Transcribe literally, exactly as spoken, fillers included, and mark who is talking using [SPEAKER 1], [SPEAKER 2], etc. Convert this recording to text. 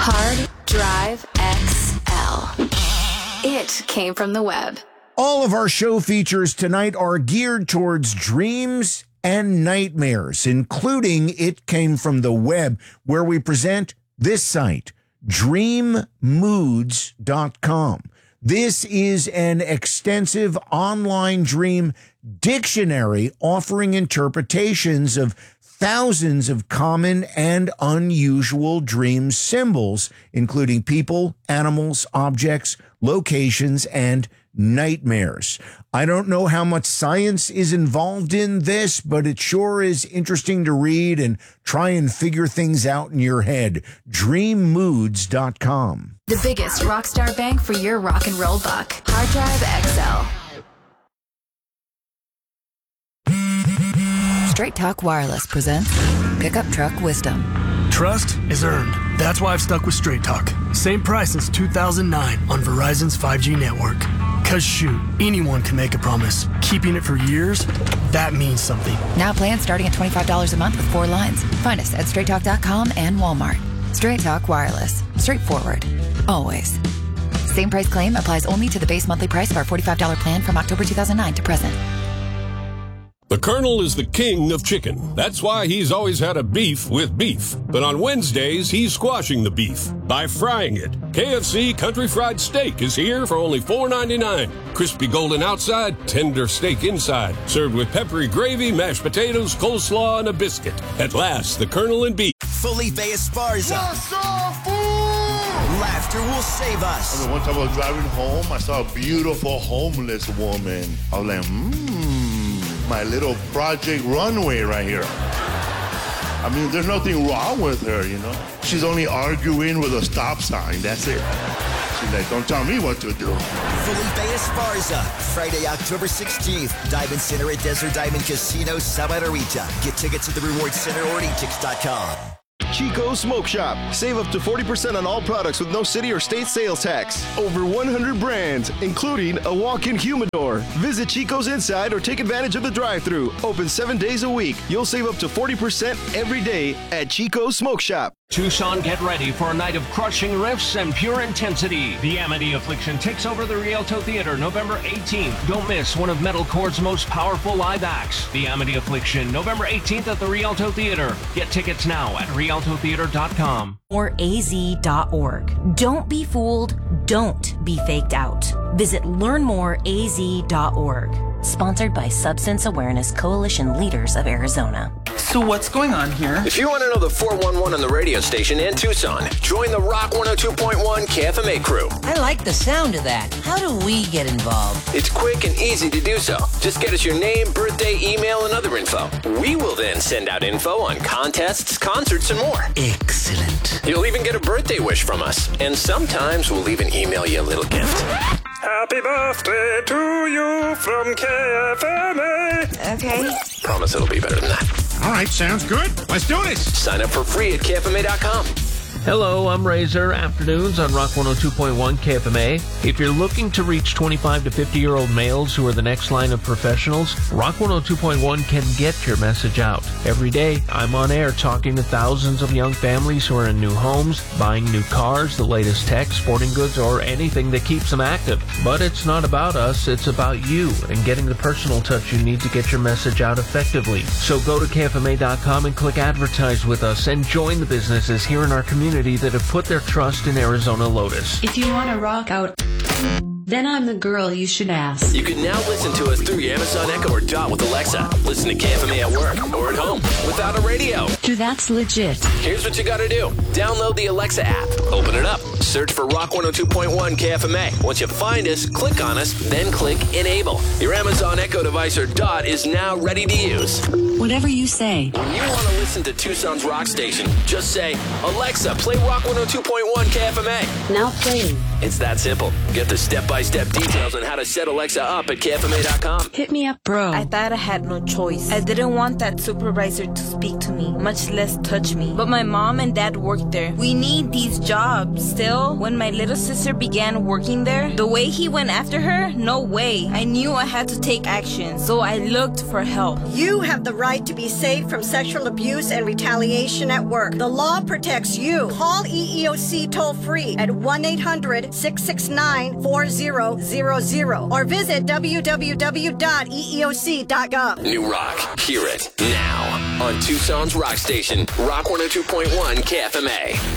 [SPEAKER 1] Hard Drive X L. It came from the web.
[SPEAKER 2] All of our show features tonight are geared towards dreams and nightmares, including It Came From the Web, where we present this site, dream moods dot com. This is an extensive online dream dictionary offering interpretations of thousands of common and unusual dream symbols, including people, animals, objects, locations, and nightmares. I don't know how much science is involved in this, but it sure is interesting to read and try and figure things out in your head. dream moods dot com.
[SPEAKER 1] The biggest rockstar bang for your rock and roll buck. Hard Drive X L.
[SPEAKER 3] Straight Talk Wireless presents Pickup Truck Wisdom.
[SPEAKER 4] Trust is earned. That's why I've stuck with Straight Talk. Same price since two thousand nine on Verizon's five G network. Cause shoot, anyone can make a promise. Keeping it for years, that means something.
[SPEAKER 3] Now plans starting at twenty-five dollars a month with four lines. Find us at straight talk dot com and Walmart. Straight Talk Wireless. Straightforward. Always. Same price claim applies only to the base monthly price of our forty-five dollars plan from October two thousand nine to present.
[SPEAKER 5] The Colonel is the king of chicken. That's why he's always had a beef with beef. But on Wednesdays, he's squashing the beef by frying it. K F C Country Fried Steak is here for only four ninety-nine. Crispy golden outside, tender steak inside. Served with peppery gravy, mashed potatoes, coleslaw, and a biscuit. At last, the Colonel and beef.
[SPEAKER 6] Felipe Esparza.
[SPEAKER 7] What's up, fool?
[SPEAKER 6] Laughter will save us.
[SPEAKER 7] I mean, one time I was driving home, I saw a beautiful homeless woman. I was like, mmm, my little Project Runway right here. I mean, there's nothing wrong with her, you know? She's only arguing with a stop sign, that's it. She's like, don't tell me what to do.
[SPEAKER 6] Felipe Esparza, Friday, October sixteenth, Diamond Center at Desert Diamond Casino, Santa Rita. Get tickets at the Reward Center or e tix dot com.
[SPEAKER 8] Chico's Smoke Shop. Save up to forty percent on all products with no city or state sales tax. Over one hundred brands, including a walk-in humidor. Visit Chico's inside or take advantage of the drive-thru. Open seven days a week. You'll save up to forty percent every day at Chico's Smoke Shop.
[SPEAKER 9] Tucson, get ready for a night of crushing riffs and pure intensity. The Amity Affliction takes over the Rialto Theater November eighteenth. Don't miss one of metalcore's most powerful live acts. The Amity Affliction, November eighteenth at the Rialto Theater. Get tickets now at rialto theater dot com.
[SPEAKER 10] Or a z dot org. Don't be fooled. Don't be faked out. Visit learn more a z dot org. Sponsored by Substance Awareness Coalition Leaders of Arizona.
[SPEAKER 11] So what's going on here?
[SPEAKER 12] If you want to know the four one one on the radio station in Tucson, join the Rock one oh two point one K F M A crew.
[SPEAKER 13] I like the sound of that. How do we get involved?
[SPEAKER 12] It's quick and easy to do so. Just get us your name, birthday, email, and other info. We will then send out info on contests, concerts, and more.
[SPEAKER 13] Excellent.
[SPEAKER 12] You'll even get a birthday wish from us. And sometimes we'll even email you a little gift.
[SPEAKER 14] Happy birthday to you from K F M A.
[SPEAKER 10] Okay.
[SPEAKER 12] Promise it'll be better than that.
[SPEAKER 15] All right, sounds good. Let's do this.
[SPEAKER 12] Sign up for free at K F M A dot com.
[SPEAKER 16] Hello, I'm Razor. Afternoons on Rock one oh two point one K F M A. If you're looking to reach twenty-five to fifty-year-old males who are the next line of professionals, Rock one oh two point one can get your message out. Every day, I'm on air talking to thousands of young families who are in new homes, buying new cars, the latest tech, sporting goods, or anything that keeps them active. But it's not about us, it's about you and getting the personal touch you need to get your message out effectively. So go to K F M A dot com and click Advertise with us and join the businesses here in our community that have put their trust in Arizona Lotus.
[SPEAKER 17] If you want to rock out, then I'm the girl you should ask.
[SPEAKER 12] You can now listen to us through your Amazon Echo or Dot with Alexa. Listen to K F M A at work or at home without a radio.
[SPEAKER 17] Dude, that's legit.
[SPEAKER 12] Here's what you gotta do. Download the Alexa app. Open it up. Search for Rock one oh two point one K F M A. Once you find us, click on us, then click Enable. Your Amazon Echo device or Dot is now ready to use.
[SPEAKER 17] Whatever you say.
[SPEAKER 12] When you want to listen to Tucson's rock station, just say, Alexa, play Rock one oh two point one K F M A.
[SPEAKER 17] Now playing.
[SPEAKER 12] It's that simple. Get the step-by-step details on how to set Alexa up at K F M A dot com.
[SPEAKER 17] Hit me up, bro.
[SPEAKER 18] I thought I had no choice. I didn't want that supervisor to speak to me, much less touch me. But my mom and dad worked there. We need these jobs. Still, ago, when my little sister began working there, the way he went after her, no way. I knew I had to take action, so I looked for help.
[SPEAKER 19] You have the right to be safe from sexual abuse and retaliation at work. The law protects you. Call E E O C toll-free at one eight hundred, six six nine, four zero zero zero or visit w w w dot e e o c dot gov.
[SPEAKER 12] New rock. Hear it now on Tucson's rock station, Rock one oh two point one K F M A.